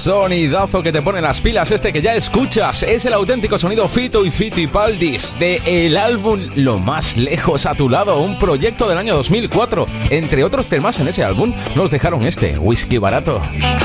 Sonidazo que te pone las pilas. Este que ya escuchas es el auténtico sonido Fito y Fitipaldis de el álbum Lo Más Lejos a Tu Lado, un proyecto del año 2004. Entre otros temas en ese álbum nos dejaron este, Whisky Barato.